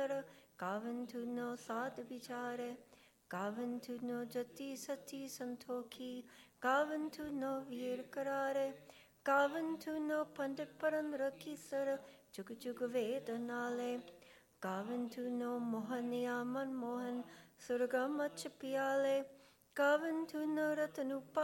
विचार कावन तुनो साध विचारे कावन तुनो जति सति संतोखी कावन तुनो वीर करारे कावन तुनो पंडित परन रखी सर जुग जुग वेद नाले कावन तुनो मोहनिया मनमोहन सुरगम अच पियाले कावन तुनो रतन